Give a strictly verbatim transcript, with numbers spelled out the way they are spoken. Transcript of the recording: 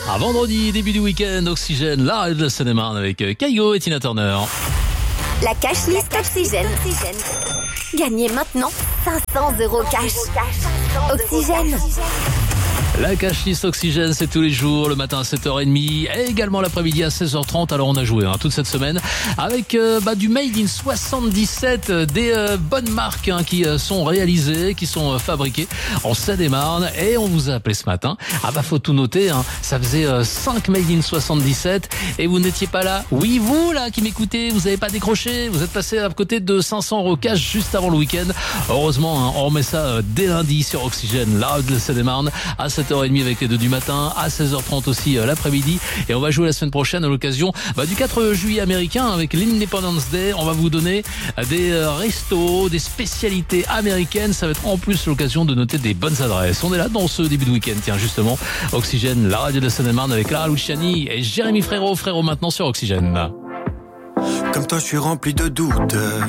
À vendredi, début du week-end, Oxygène, la radio de la Seine-et-Marne avec Kaigo et Tina Turner. La cash list Oxygène. Gagnez maintenant cinq cents euros cash. Oxygène. La cash list Oxygène, c'est tous les jours, le matin à sept heures trente et également l'après-midi à seize heures trente. Alors on a joué hein, toute cette semaine avec euh, bah, du Made in soixante-dix-sept, des euh, bonnes marques hein, qui euh, sont réalisées, qui sont euh, fabriquées en Seine-et-Marne. Et on vous a appelé ce matin. Ah bah faut tout noter, hein, ça faisait euh, cinq Made in soixante-dix-sept et vous n'étiez pas là. Oui, vous là qui m'écoutez, vous n'avez pas décroché, vous êtes passé à côté de cinq cents euros cash juste avant le week-end. Heureusement, hein, on remet ça euh, dès lundi sur Oxygène, la radio de la Seine-et-Marne à sept heures trente avec les deux du matin, à seize heures trente aussi euh, l'après-midi. Et on va jouer la semaine prochaine à l'occasion bah, du quatre juillet américain avec l'Independence Day. On va vous donner des euh, restos, des spécialités américaines. Ça va être en plus l'occasion de noter des bonnes adresses. On est là dans ce début de week-end. Tiens, justement, Oxygène, la radio de la Seine-et-Marne avec Lara Luciani et Jérémy Frérot. Frérot maintenant sur Oxygène. Comme toi, je suis rempli de doutes.